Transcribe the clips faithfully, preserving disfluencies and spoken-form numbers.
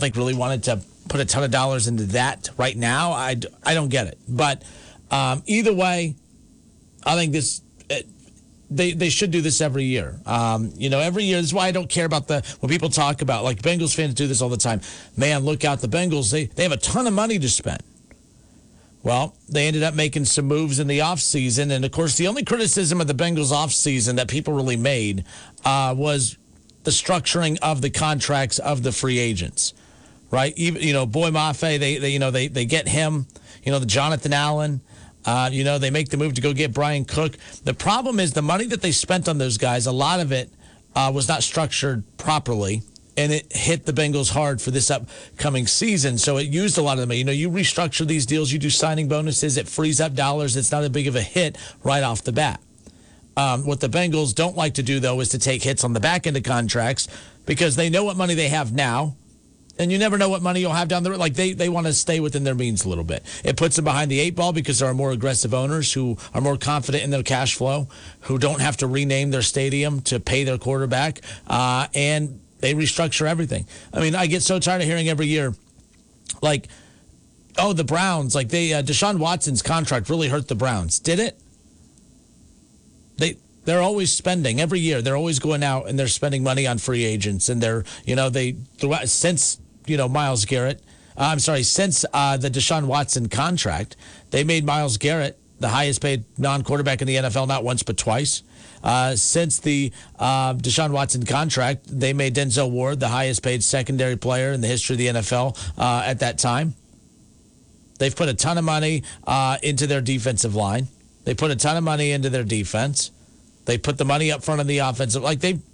think really wanted to put a ton of dollars into that right now. I, I don't get it. But um, either way, I think this it, they they should do this every year. Um, you know, every year. This is why I don't care about the when people talk about, like, Bengals fans do this all the time. Man, look out, the Bengals, they, they have a ton of money to spend. Well, they ended up making some moves in the offseason. And, of course, the only criticism of the Bengals offseason that people really made uh, was the structuring of the contracts of the free agents, right? Even, you know, Boy Mafe, they, they you know, they, they get him, you know, the Jonathan Allen. Uh, you know, they make the move to go get Brian Cook. The problem is the money that they spent on those guys, a lot of it uh, was not structured properly. And it hit the Bengals hard for this upcoming season. So it used a lot of the money. You know, you restructure these deals, you do signing bonuses, it frees up dollars. It's not a big of a hit right off the bat. Um, what the Bengals don't like to do, though, is to take hits on the back end of contracts because they know what money they have now. And you never know what money you'll have down the road. Like, they, they want to stay within their means a little bit. It puts them behind the eight ball because there are more aggressive owners who are more confident in their cash flow, who don't have to rename their stadium to pay their quarterback. Uh, and they restructure everything. I mean, I get so tired of hearing every year, like, oh, the Browns, like they, uh, Deshaun Watson's contract really hurt the Browns. Did it? They, they're always spending every year. They're always going out and they're spending money on free agents. And they're, you know, they, throughout, since, you know, Myles Garrett, uh, I'm sorry, since uh, the Deshaun Watson contract, they made Myles Garrett the highest paid non-quarterback in the N F L, not once but twice. Uh, since the uh, Deshaun Watson contract, they made Denzel Ward the highest paid secondary player in the history of the N F L uh, at that time. They've put a ton of money uh, into their defensive line. They put a ton of money into their defense. They put the money up front of the offensive. Like, they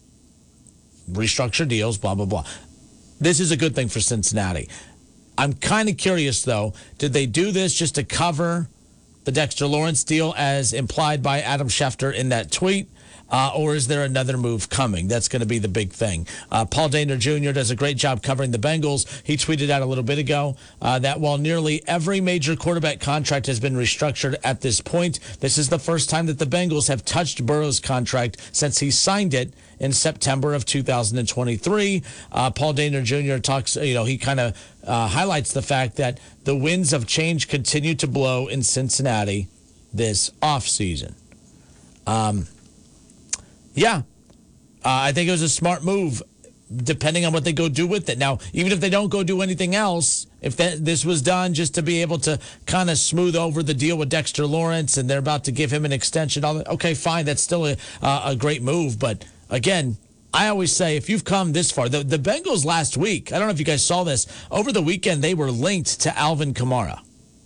restructure deals, blah, blah, blah. This is a good thing for Cincinnati. I'm kind of curious, though. Did they do this just to cover the Dexter Lawrence deal as implied by Adam Schefter in that tweet? Uh, or is there another move coming? That's going to be the big thing. Uh, Paul Dehner Junior does a great job covering the Bengals. He tweeted out a little bit ago uh, that while nearly every major quarterback contract has been restructured at this point, this is the first time that the Bengals have touched Burrow's contract since he signed it in September of two thousand twenty-three. Uh, Paul Dehner Junior talks, you know, he kind of uh, highlights the fact that the winds of change continue to blow in Cincinnati this offseason. Um, Yeah, uh, I think it was a smart move, depending on what they go do with it. Now, even if they don't go do anything else, if that, this was done just to be able to kind of smooth over the deal with Dexter Lawrence and they're about to give him an extension, all that, okay, fine, that's still a, uh, a great move. But, again, I always say if you've come this far, the, the Bengals last week, I don't know if you guys saw this, over the weekend they were linked to Alvin Kamara.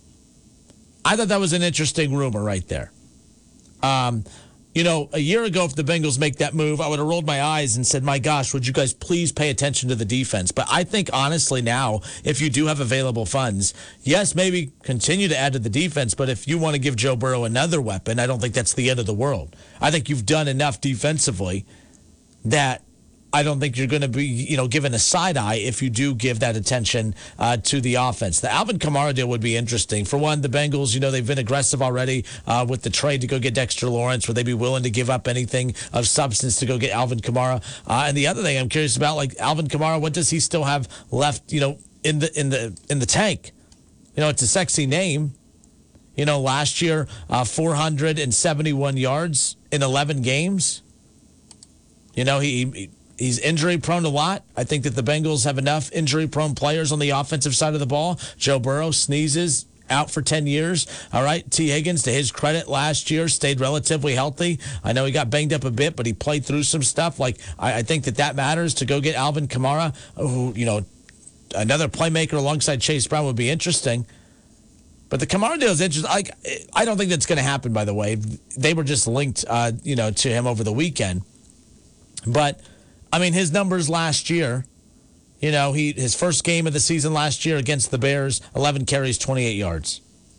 I thought that was an interesting rumor right there. Um You know, a year ago, if the Bengals make that move, I would have rolled my eyes and said, my gosh, would you guys please pay attention to the defense? But I think, honestly, now, if you do have available funds, yes, maybe continue to add to the defense. But if you want to give Joe Burrow another weapon, I don't think that's the end of the world. I think you've done enough defensively that I don't think you're going to be, you know, given a side eye if you do give that attention uh, to the offense. The Alvin Kamara deal would be interesting. For one, the Bengals, you know, they've been aggressive already uh, with the trade to go get Dexter Lawrence. Would they be willing to give up anything of substance to go get Alvin Kamara? Uh, and the other thing I'm curious about, like Alvin Kamara, what does he still have left, you know, in the in the in the tank? You know, it's a sexy name. You know, last year, uh, four hundred seventy-one yards in eleven games. You know, he. he He's injury-prone a lot. I think that the Bengals have enough injury-prone players on the offensive side of the ball. Joe Burrow sneezes, out for ten years. All right, T. Higgins, to his credit, last year stayed relatively healthy. I know he got banged up a bit, but he played through some stuff. Like, I, I think that that matters to go get Alvin Kamara, who, you know, another playmaker alongside Chase Brown would be interesting. But the Kamara deal is interesting. Like, I don't think that's going to happen, by the way. They were just linked, uh, you know, to him over the weekend. But I mean, his numbers last year, you know, he his first game of the season last year against the Bears, eleven carries, twenty-eight yards.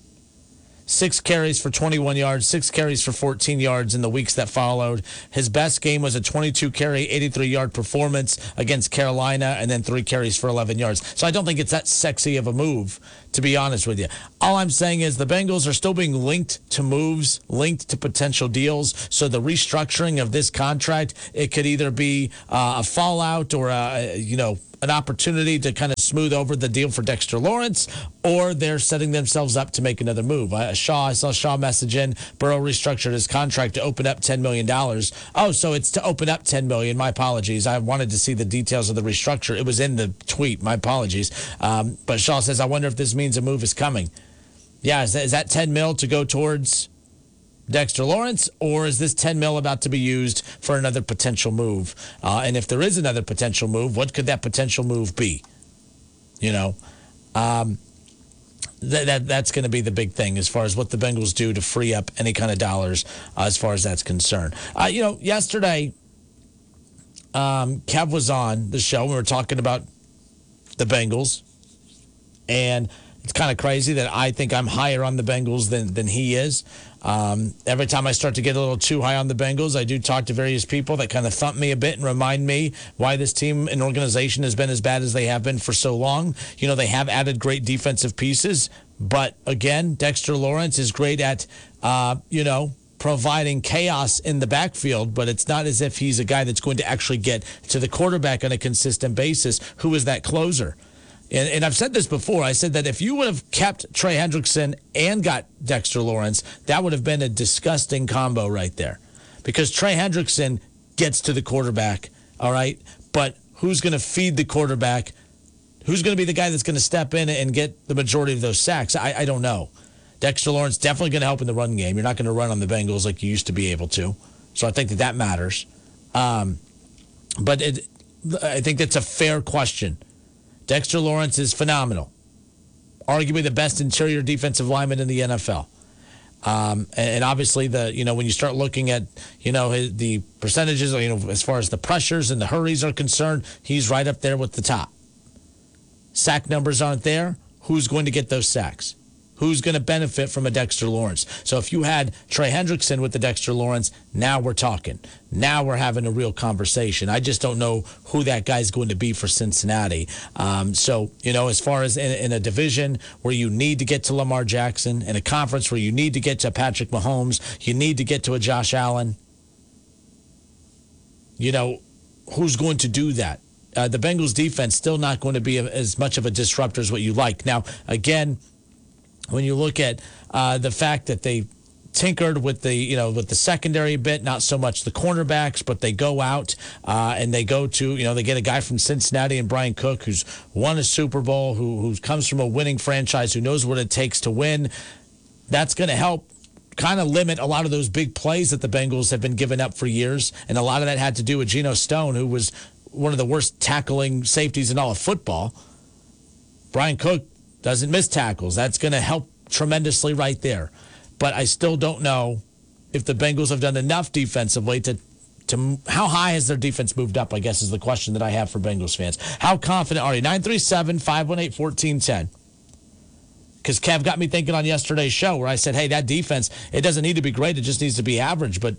Six carries for twenty-one yards, six carries for fourteen yards in the weeks that followed. His best game was a twenty-two carry, eighty-three yard performance against Carolina, and then three carries for eleven yards. So I don't think it's that sexy of a move, to be honest with you. All I'm saying is the Bengals are still being linked to moves, linked to potential deals. So the restructuring of this contract, it could either be uh, a fallout or a, you know, an opportunity to kind of smooth over the deal for Dexter Lawrence, or they're setting themselves up to make another move. Uh, Shaw, I saw Shaw message in, Burrow restructured his contract to open up ten million dollars. Oh, so it's to open up ten million dollars. My apologies. I wanted to see the details of the restructure. It was in the tweet. My apologies. Um, but Shaw says, I wonder if this means a move is coming. Yeah, is that, is that ten mil to go towards Dexter Lawrence, or is this ten mil about to be used for another potential move? Uh, and if there is another potential move, what could that potential move be? You know, um, that, that that's going to be the big thing as far as what the Bengals do to free up any kind of dollars uh, as far as that's concerned. Uh, you know, yesterday, um, Kev was on the show. We were talking about the Bengals, and it's kind of crazy that I think I'm higher on the Bengals than than he is. Um, every time I start to get a little too high on the Bengals, I do talk to various people that kind of thump me a bit and remind me why this team and organization has been as bad as they have been for so long. You know, they have added great defensive pieces, but again, Dexter Lawrence is great at, uh, you know, providing chaos in the backfield, but it's not as if he's a guy that's going to actually get to the quarterback on a consistent basis. Who is that closer? And, and I've said this before. I said that if you would have kept Trey Hendrickson and got Dexter Lawrence, that would have been a disgusting combo right there. Because Trey Hendrickson gets to the quarterback, all right? But who's going to feed the quarterback? Who's going to be the guy that's going to step in and get the majority of those sacks? I, I don't know. Dexter Lawrence definitely going to help in the run game. You're not going to run on the Bengals like you used to be able to. So I think that that matters. Um, but it, I think that's a fair question. Dexter Lawrence is phenomenal. Arguably the best interior defensive lineman in the N F L. Um, and obviously, the you know when you start looking at you know his, the percentages, you know as far as the pressures and the hurries are concerned, he's right up there with the top. Sack numbers aren't there. Who's going to get those sacks? Who's going to benefit from a Dexter Lawrence? So if you had Trey Hendrickson with the Dexter Lawrence, now we're talking. Now we're having a real conversation. I just don't know who that guy's going to be for Cincinnati. Um, so, you know, as far as in, in a division where you need to get to Lamar Jackson, in a conference where you need to get to Patrick Mahomes, you need to get to a Josh Allen, you know, who's going to do that? Uh, the Bengals defense still not going to be a, as much of a disruptor as what you like. Now, again, when you look at uh, the fact that they tinkered with the you know with the secondary bit, not so much the cornerbacks, but they go out uh, and they go to you know they get a guy from Cincinnati and Brian Cook who's won a Super Bowl, who who comes from a winning franchise, who knows what it takes to win. That's going to help kind of limit a lot of those big plays that the Bengals have been giving up for years, and a lot of that had to do with Geno Stone, who was one of the worst tackling safeties in all of football. Brian Cook doesn't miss tackles. That's going to help tremendously right there. But I still don't know if the Bengals have done enough defensively to, to how high has their defense moved up, I guess is the question that I have for Bengals fans. How confident are you? nine three seven, five one eight, one four one zero. Because Kev got me thinking on yesterday's show where I said, hey, that defense, it doesn't need to be great. It just needs to be average. But,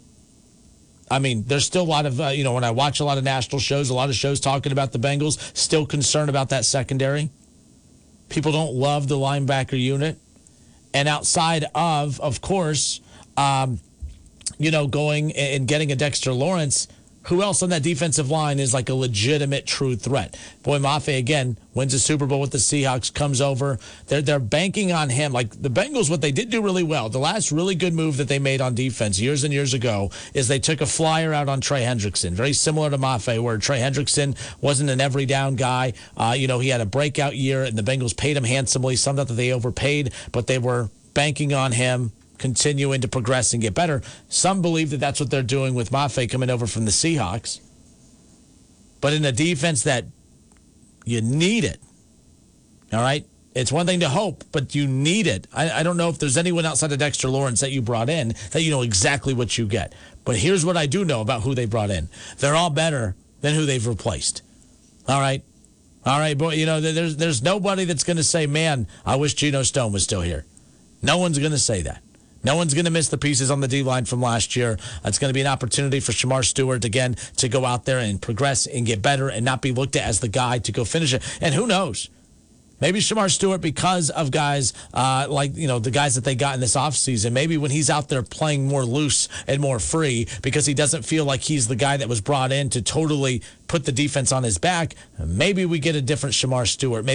I mean, there's still a lot of, uh, you know, when I watch a lot of national shows, a lot of shows talking about the Bengals, still concerned about that secondary. People don't love the linebacker unit. And outside of, of course, um, you know, going and getting a Dexter Lawrence, who else on that defensive line is like a legitimate true threat? Boy, Mafe, again, wins a Super Bowl with the Seahawks, comes over. They're, they're banking on him. Like the Bengals, what they did do really well, the last really good move that they made on defense years and years ago is they took a flyer out on Trey Hendrickson, very similar to Mafe, where Trey Hendrickson wasn't an every down guy. Uh, you know, he had a breakout year, and the Bengals paid him handsomely. Some that they overpaid, but they were banking on him continuing to progress and get better. Some believe that that's what they're doing with Mafe coming over from the Seahawks. But in a defense that you need it, all right? It's one thing to hope, but you need it. I, I don't know if there's anyone outside of Dexter Lawrence that you brought in that you know exactly what you get. But here's what I do know about who they brought in. They're all better than who they've replaced. All right? All right, boy, you know, there's, there's nobody that's going to say, man, I wish Geno Stone was still here. No one's going to say that. No one's going to miss the pieces on the D-line from last year. It's going to be an opportunity for Shamar Stewart, again, to go out there and progress and get better and not be looked at as the guy to go finish it. And who knows? Maybe Shamar Stewart, because of guys uh, like, you know, the guys that they got in this offseason, maybe when he's out there playing more loose and more free because he doesn't feel like he's the guy that was brought in to totally put the defense on his back, maybe we get a different Shamar Stewart. Maybe